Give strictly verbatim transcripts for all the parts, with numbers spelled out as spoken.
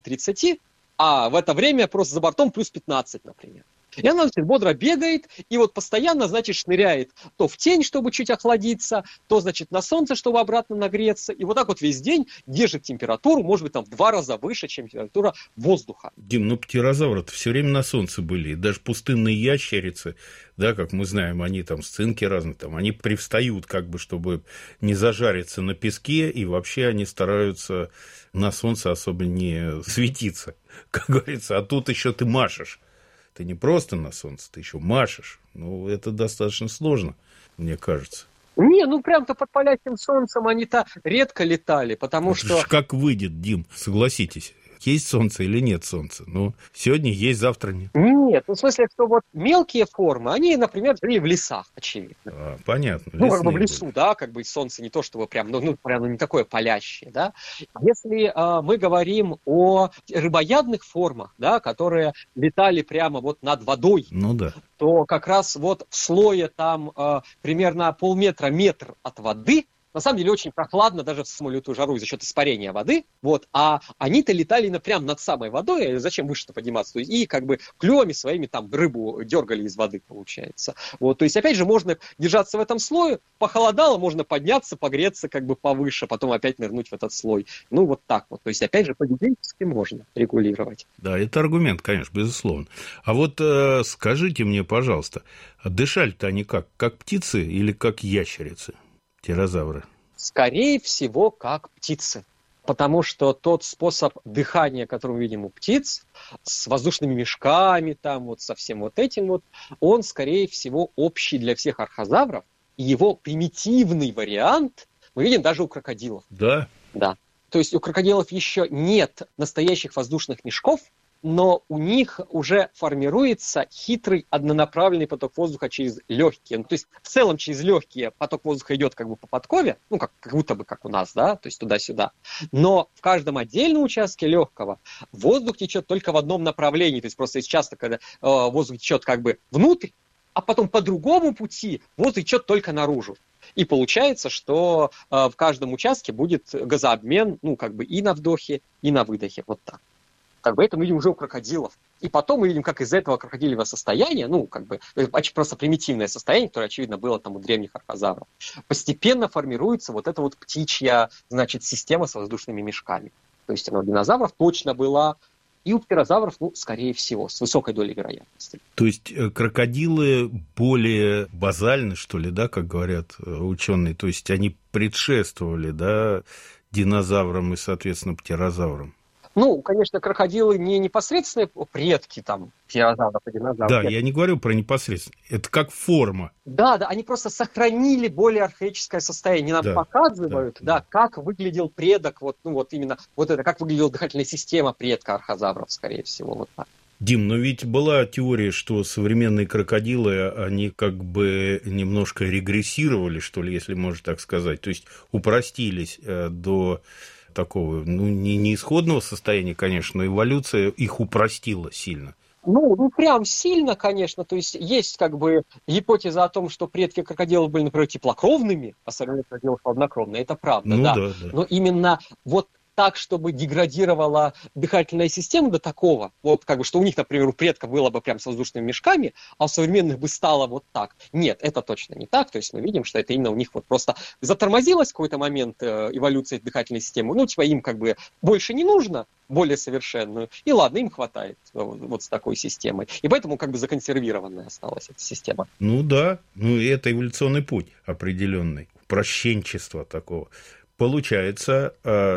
тридцати, а в это время просто за бортом плюс пятнадцать, например. И она, значит, бодро бегает, и вот постоянно, значит, шныряет то в тень, чтобы чуть охладиться, то, значит, на солнце, чтобы обратно нагреться. И вот так вот весь день держит температуру, может быть, там в два раза выше, чем температура воздуха. Дим, ну птерозавры-то все время на солнце были. И даже пустынные ящерицы, да, как мы знаем, они там сцинки разные, там, они привстают, как бы, чтобы не зажариться на песке, и вообще они стараются на солнце особо не светиться, как говорится. А тут еще ты машешь. Ты не просто на солнце, ты еще машешь. Ну, это достаточно сложно, мне кажется. Не, ну прям-то под палящим солнцем они-то редко летали, потому это что... Как выйдет, Дим, согласитесь. Есть солнце или нет солнца? Ну, сегодня есть, завтра нет. Нет, ну в смысле, что вот мелкие формы, они, например, жили в лесах, очевидно. А, понятно. Ну, как бы в лесу, были. Да, как бы солнце не то, чтобы прям, ну, ну прям не такое палящее, да. Если э, мы говорим о рыбоядных формах, да, которые летали прямо вот над водой, ну, да. то как раз вот в слое там э, примерно полметра, метр от воды. На самом деле очень прохладно даже в самолетную жару за счет испарения воды. Вот, а они-то летали на, прям над самой водой. Зачем выше-то подниматься? И как бы клювами своими там рыбу дергали из воды, получается. Вот, то есть, опять же, можно держаться в этом слое. Похолодало, можно подняться, погреться как бы повыше, потом опять нырнуть в этот слой. Ну, вот так вот. То есть, опять же, поведенчески можно регулировать. Да, это аргумент, конечно, безусловно. А вот э, скажите мне, пожалуйста, дышали-то они как? Как птицы или как ящерицы? Птерозавры? Скорее всего, как птицы. Потому что тот способ дыхания, который мы видим у птиц, с воздушными мешками, там, вот, со всем вот этим, вот, он, скорее всего, общий для всех архозавров. И его примитивный вариант мы видим даже у крокодилов. Да? Да. То есть у крокодилов еще нет настоящих воздушных мешков, но у них уже формируется хитрый однонаправленный поток воздуха через легкие. Ну, то есть в целом через легкие поток воздуха идет как бы по подкове, ну как, как будто бы как у нас, да, то есть туда-сюда. Но в каждом отдельном участке легкого воздух течет только в одном направлении. То есть просто есть часто, когда э, воздух течет как бы внутрь, а потом по другому пути воздух течет только наружу. И получается, что э, в каждом участке будет газообмен, ну как бы и на вдохе, и на выдохе, вот так. Как бы это мы видим уже у крокодилов. И потом мы видим, как из этого крокодилевого состояния, ну, как бы, просто примитивное состояние, которое, очевидно, было там у древних архозавров, постепенно формируется вот эта вот птичья, значит, система с воздушными мешками. То есть она у динозавров точно была, и у птерозавров, ну, скорее всего, с высокой долей вероятности. То есть крокодилы более базальны, что ли, да, как говорят ученые? То есть они предшествовали, да, динозаврам и, соответственно, птерозаврам? Ну, конечно, крокодилы не непосредственные предки там птерозавров и динозавров. Да, я не говорю про непосредственно. Это как форма. Да, да, они просто сохранили более архаическое состояние. Нам да, показывают, да, да, как выглядел предок, вот, ну вот именно вот это, как выглядела дыхательная система предка архозавров, скорее всего, вот так. Дим, но ведь была теория, что современные крокодилы, они как бы немножко регрессировали, что ли, если можно так сказать, то есть упростились до такого, ну, не, не исходного состояния, конечно, но эволюция их упростила сильно. Ну, ну, прям сильно, конечно. То есть есть как бы гипотеза о том, что предки крокодилов были, например, теплокровными, а современные крокодилы холоднокровные. Это правда, ну, да. да, да. Но именно вот так, чтобы деградировала дыхательная система до такого, вот как бы, что у них, например, у предков было бы прям с воздушными мешками, а у современных бы стало вот так. Нет, это точно не так. То есть мы видим, что это именно у них вот просто затормозилась в какой-то момент эволюция дыхательной системы. Ну, типа им как бы больше не нужно, более совершенную. И ладно, им хватает вот, вот с такой системой. И поэтому как бы законсервированная осталась эта система. Ну да, ну это эволюционный путь определенный, упрощенчество такого. Получается,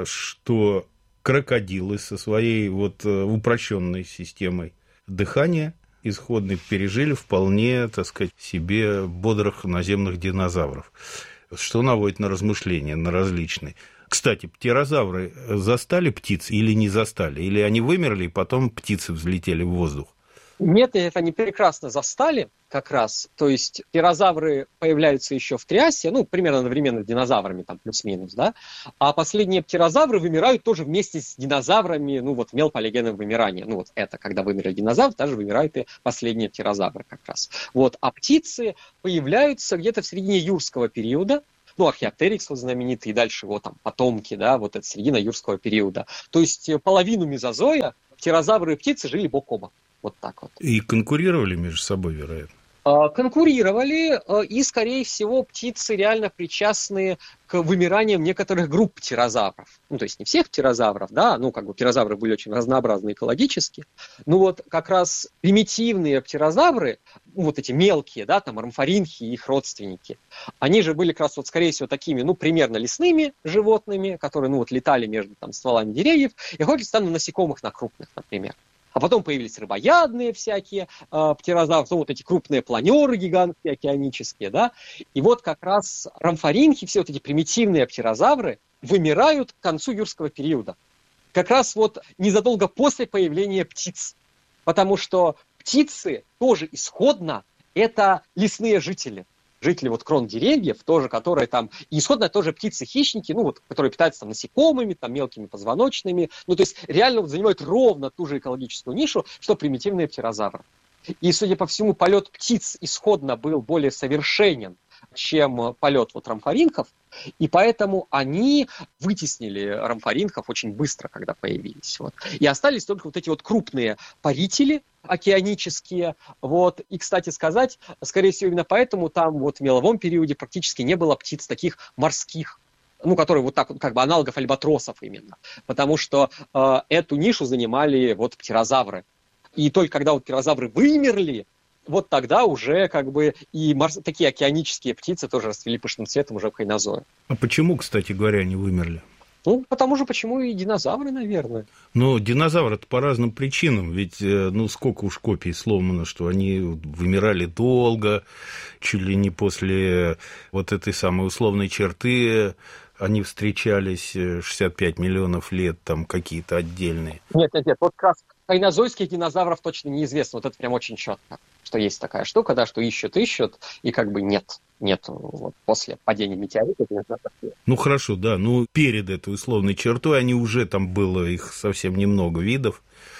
что крокодилы со своей вот упрощенной системой дыхания исходной пережили вполне, так сказать, себе бодрых наземных динозавров, что наводит на размышления, на различные. Кстати, птерозавры застали птиц или не застали? Или они вымерли, и потом птицы взлетели в воздух? Нет, это они прекрасно застали как раз. То есть птерозавры появляются еще в Триасе, ну, примерно одновременно с динозаврами, там, плюс-минус, да. А последние птерозавры вымирают тоже вместе с динозаврами, ну, вот мелполигенного вымирания. Ну, вот это, когда вымерли динозавры, также вымирают и последние птерозавры как раз. Вот. А птицы появляются где-то в середине юрского периода. ну, Археоптерикс вот знаменитый, и дальше его там потомки, да, вот это середина юрского периода. То есть половину мезозоя птерозавры и птицы жили бок о бок. Вот так вот. И конкурировали между собой, вероятно. Конкурировали, и, скорее всего, птицы реально причастны к вымираниям некоторых групп птерозавров. Ну, то есть не всех птерозавров, да, ну, как бы птерозавры были очень разнообразны экологически, но вот как раз примитивные птерозавры, ну, вот эти мелкие, да, там рамфоринхи и их родственники, они же были как раз вот, скорее всего, такими, ну, примерно лесными животными, которые, ну, вот летали между там стволами деревьев и охотились там на насекомых, на крупных, например. А потом появились рыбоядные всякие э, птерозавры, ну, вот эти крупные планеры гигантские, океанические, да. И вот как раз рамфоринхи, все вот эти примитивные птерозавры вымирают к концу юрского периода. Как раз вот незадолго после появления птиц. Потому что птицы тоже исходно это лесные жители. Жители вот крон деревьев, тоже, которые там, и исходно тоже птицы-хищники, ну вот, которые питаются там насекомыми, там мелкими позвоночными, ну то есть реально вот занимают ровно ту же экологическую нишу, что примитивные птерозавры. И, судя по всему, полет птиц исходно был более совершенен, чем полет вот рамфоринхов, и поэтому они вытеснили рамфоринхов очень быстро, когда появились. Вот. И остались только вот эти вот крупные парители океанические. Вот. И, кстати сказать, скорее всего, именно поэтому там вот в меловом периоде практически не было птиц таких морских, ну, которые вот так, как бы аналогов альбатросов именно. Потому что э, эту нишу занимали вот птерозавры. И только когда вот птерозавры вымерли, вот тогда уже как бы и морс... такие океанические птицы тоже расцвели пышным цветом уже в хайнозое. А почему, кстати говоря, они вымерли? Ну, потому же, почему и динозавры, наверное. Но динозавры-то по разным причинам, ведь, ну, сколько уж копий сломано, что они вымирали долго, чуть ли не после вот этой самой условной черты, они встречались шестьдесят пять миллионов лет, там какие-то отдельные. Нет, нет, нет, вот как раз хайнозойских динозавров точно неизвестно, вот это прям очень четко, что есть такая штука, да, что ищут, ищут, и как бы нет. Нет, вот после падения метеорита. Ну хорошо, да, ну перед этой условной чертой они уже там было их совсем немного видов,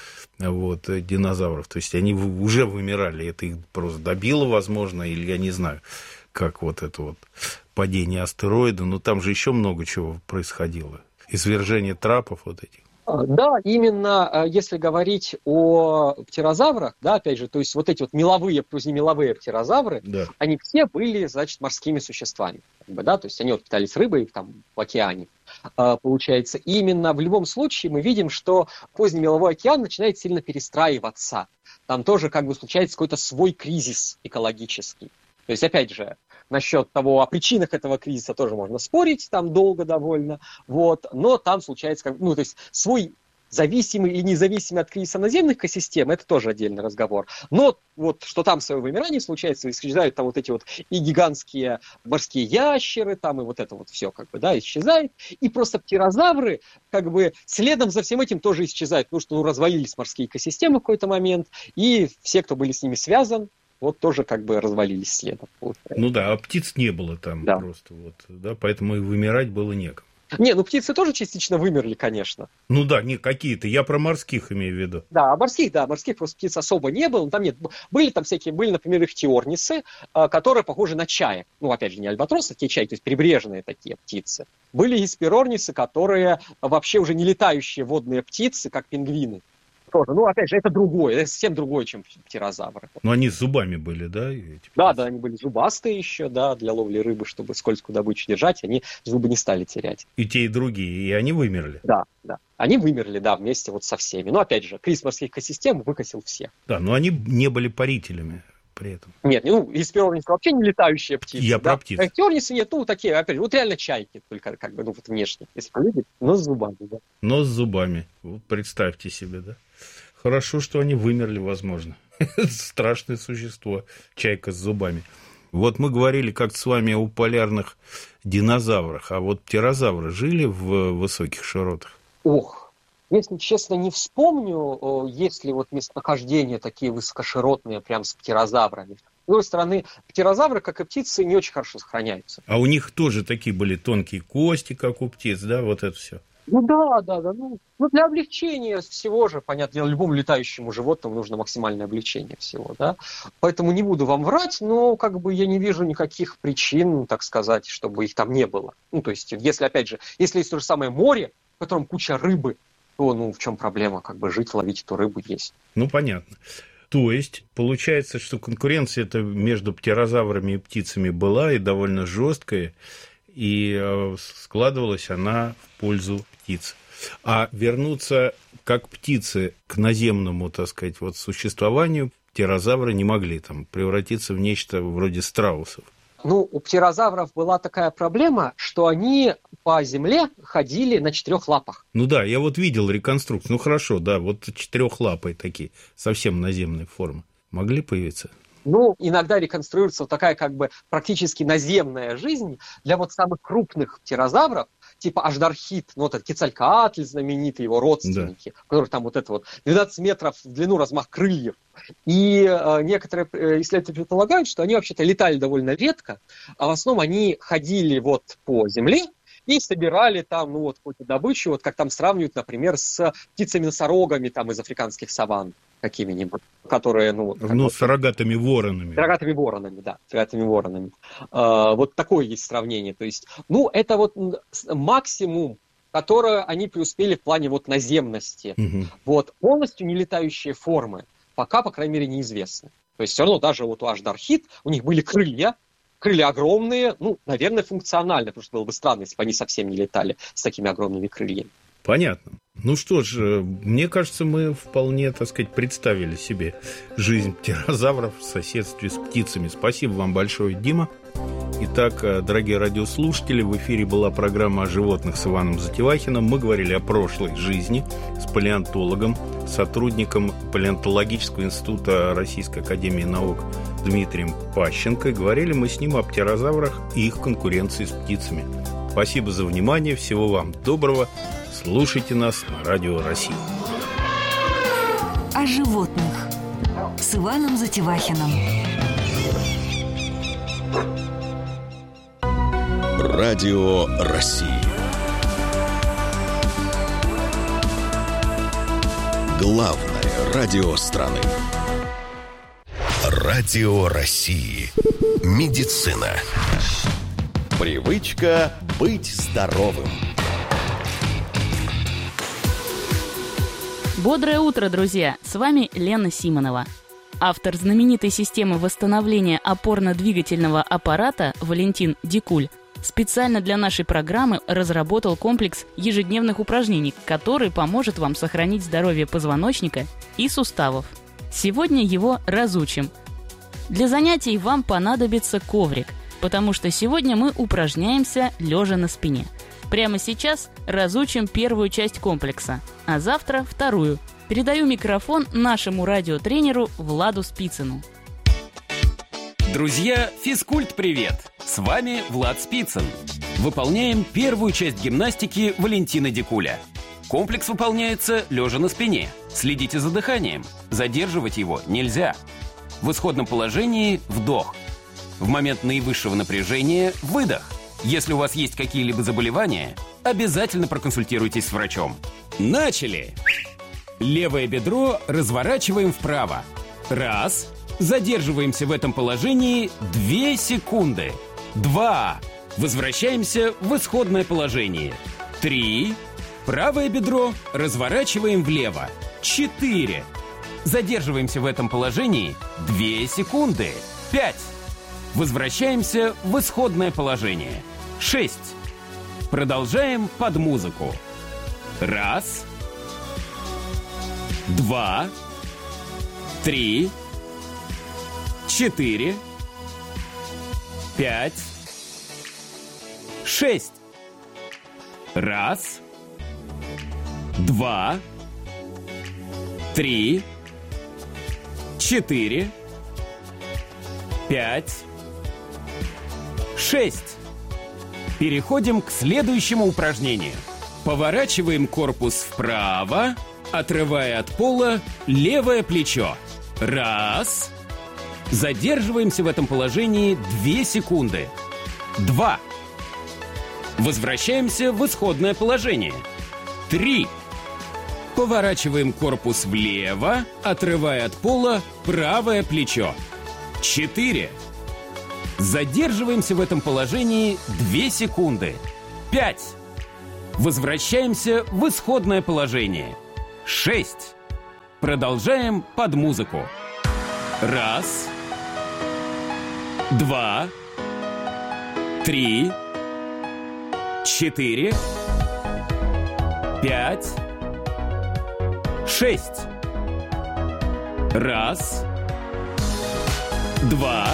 вот, динозавров, то есть они уже вымирали, это их просто добило, возможно, или я не знаю, как вот это вот падение астероида, но там же еще много чего происходило, извержение трапов вот этих. Да, именно если говорить о птерозаврах, да, опять же, то есть вот эти вот меловые, позднемеловые птерозавры, да, они все были, значит, морскими существами, как бы, да, то есть они вот питались рыбой там в океане, получается. И именно в любом случае мы видим, что позднемеловой океан начинает сильно перестраиваться, там тоже как бы случается какой-то свой кризис экологический. То есть, опять же, насчет того, о причинах этого кризиса тоже можно спорить, там долго довольно, вот, но там случается, ну, то есть, свой зависимый или независимый от кризиса наземных экосистем, это тоже отдельный разговор. Но вот, что там свое вымирание случается, исчезают там вот эти вот и гигантские морские ящеры, там и вот это вот все, как бы, да, исчезает, и просто птерозавры, как бы, следом за всем этим тоже исчезают, потому что, ну, развалились морские экосистемы в какой-то момент, и все, кто были с ними связаны, вот тоже как бы развалились следом. Ну да, а птиц не было там, да, просто, вот, да, поэтому и вымирать было некому. Не, ну птицы тоже частично вымерли, конечно. Ну да, не какие-то, я про морских имею в виду. Да, а морских, да, морских просто птиц особо не было, там нет, были там всякие, были, например, ихтиорнисы, которые похожи на чаек, ну, опять же, не альбатросы, а те чайки, то есть прибрежные такие птицы. Были гесперорнисы, которые вообще уже не летающие водные птицы, как пингвины. Тоже. Ну, опять же, это другое, это совсем другое, чем птерозавры. Но они с зубами были, да? Эти да, да, они были зубастые еще, да, для ловли рыбы, чтобы скользкую добычу держать, они зубы не стали терять. И те, и другие, и они вымерли? Да, да. Они вымерли, да, вместе вот со всеми. Но, опять же, кризис морских экосистем выкосил всех. Да, но они не были парителями при этом. Нет, ну, гесперорнисы вообще не летающие птицы. Я да? про птиц. Ихтиорнисы нет, ну, такие, опять же, вот реально чайки, только как бы, ну, вот внешне, если полюбить, но с зубами, да. Но с зубами, вот представьте себе, да. Хорошо, что они вымерли, возможно. Страшное существо, чайка с зубами. Вот мы говорили как-то с вами о полярных динозаврах, а вот птерозавры жили в высоких широтах? Ох, если честно, не вспомню, есть ли вот местонахождения такие высокоширотные, прям с птерозаврами. С другой стороны, птерозавры, как и птицы, не очень хорошо сохраняются. А у них тоже такие были тонкие кости, как у птиц, да, вот это все? Ну да, да, да. Ну, ну для облегчения всего же, понятно, любому летающему животному нужно максимальное облегчение всего, да. Поэтому не буду вам врать, но как бы я не вижу никаких причин, так сказать, чтобы их там не было. Ну, то есть, если, опять же, если есть то же самое море, в котором куча рыбы, то, ну, в чем проблема? Как бы жить, ловить эту рыбу есть. Ну, понятно. То есть, получается, что конкуренция-то между птерозаврами и птицами была и довольно жесткая, и складывалась она в пользу птиц. А вернуться как птицы к наземному, так сказать, вот существованию птерозавры не могли там превратиться в нечто вроде страусов. Ну, у птерозавров была такая проблема, что они по земле ходили на четырех лапах. Ну да, я вот видел реконструкцию. Ну хорошо, да, вот четырехлапые такие, совсем наземной формы. Могли появиться? Ну, иногда реконструируется вот такая как бы практически наземная жизнь для вот самых крупных птерозавров, типа Аждархит, ну, вот этот Кецалькаатль знаменитый, его родственники, да. У которых там вот это вот двенадцать метров в длину размах крыльев. И э, некоторые исследователи предполагают, что они вообще-то летали довольно редко, а в основном они ходили вот по земле и собирали там, ну, вот какую-то добычу, вот как там сравнивают, например, с птицами-носорогами там из африканских саванн какими-нибудь, которые, ну... Ну, с рогатыми воронами. С рогатыми воронами, да, с рогатыми воронами. А, вот такое есть сравнение. То есть, ну, это вот максимум, который они преуспели в плане вот наземности. Угу. Вот полностью нелетающие формы пока, по крайней мере, неизвестны. То есть, все равно даже вот у Аждархит у них были крылья, крылья огромные, ну, наверное, функциональные, потому что было бы странно, если бы они совсем не летали с такими огромными крыльями. Понятно. Ну что ж, мне кажется, мы вполне, так сказать, представили себе жизнь птерозавров в соседстве с птицами. Спасибо вам большое, Дима. Итак, дорогие радиослушатели, в эфире была программа о животных с Иваном Затевахиным. Мы говорили о прошлой жизни с палеонтологом, сотрудником Палеонтологического института Российской академии наук Дмитрием Пащенко. Говорили мы с ним о птерозаврах и их конкуренции с птицами. Спасибо за внимание, всего вам доброго. Слушайте нас на Радио России. О животных с Иваном Затевахиным. Радио России. Главное радио страны. Радио России. Медицина. Привычка быть здоровым. Бодрое утро, друзья! С вами Лена Симонова. Автор знаменитой системы восстановления опорно-двигательного аппарата Валентин Дикуль специально для нашей программы разработал комплекс ежедневных упражнений, который поможет вам сохранить здоровье позвоночника и суставов. Сегодня его разучим. Для занятий вам понадобится коврик, потому что сегодня мы упражняемся лежа на спине. Прямо сейчас разучим первую часть комплекса, а завтра вторую. Передаю микрофон нашему радиотренеру Владу Спицыну. Друзья, физкульт-привет! С вами Влад Спицын. Выполняем первую часть гимнастики Валентина Дикуля. Комплекс выполняется лежа на спине. Следите за дыханием. Задерживать его нельзя. В исходном положении вдох. В момент наивысшего напряжения выдох. Если у вас есть какие-либо заболевания, обязательно проконсультируйтесь с врачом. Начали! Левое бедро разворачиваем вправо. Раз. Задерживаемся в этом положении две секунды. Два. Возвращаемся в исходное положение. Три. Правое бедро разворачиваем влево. Четыре. Задерживаемся в этом положении две секунды. Пять. Возвращаемся в исходное положение. Шесть. Продолжаем под музыку. Раз. Два. Три. Четыре. Пять. Шесть. Раз. Два. Три. Четыре. Пять. Шесть. Переходим к следующему упражнению. Поворачиваем корпус вправо, отрывая от пола левое плечо. Раз. Задерживаемся в этом положении две секунды. Два. Возвращаемся в исходное положение. Три. Поворачиваем корпус влево, отрывая от пола правое плечо. Четыре. Задерживаемся в этом положении две секунды. Пять. Возвращаемся в исходное положение. Шесть. Продолжаем под музыку. Раз. Два. Три. Четыре. Пять. Шесть. Раз. Два.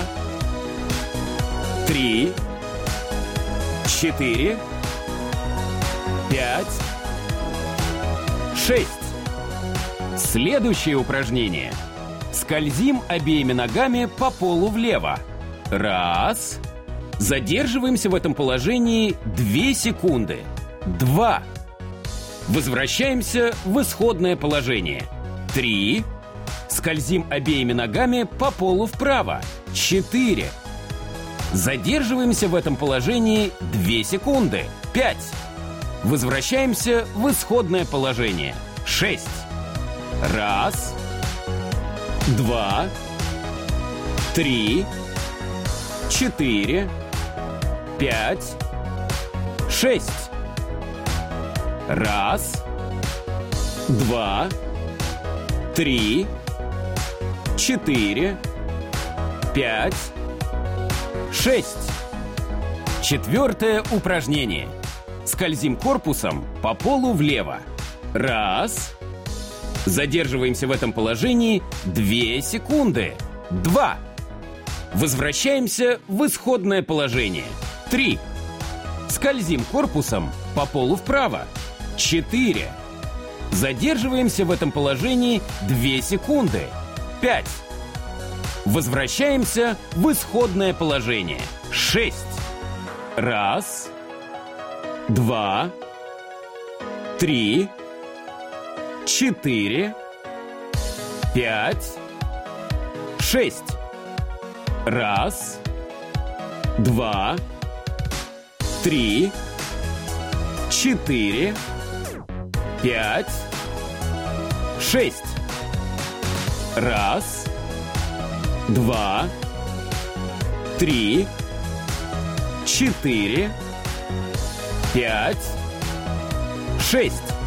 Три. Четыре. Пять. Шесть. Следующее упражнение. Скользим обеими ногами по полу влево. Раз. Задерживаемся в этом положении две секунды. Два. Возвращаемся в исходное положение. Три. Скользим обеими ногами по полу вправо. Четыре. Задерживаемся в этом положении две секунды. Пять. Возвращаемся в исходное положение. Шесть. Раз. Два. Три. Четыре. Пять. Шесть. Раз. Два. Три. Четыре. Пять. Шесть. Четвертое упражнение. Скользим корпусом по полу влево. Раз. Задерживаемся в этом положении две секунды. Два. Возвращаемся в исходное положение. Три. Скользим корпусом по полу вправо. Четыре. Задерживаемся в этом положении две секунды. Пять. Возвращаемся в исходное положение. Шесть. Раз. Два. Три. Четыре. Пять. Шесть. Раз. Два. Три. Четыре. Пять. Шесть. Раз. Два. Три. Четыре. Пять. Шесть.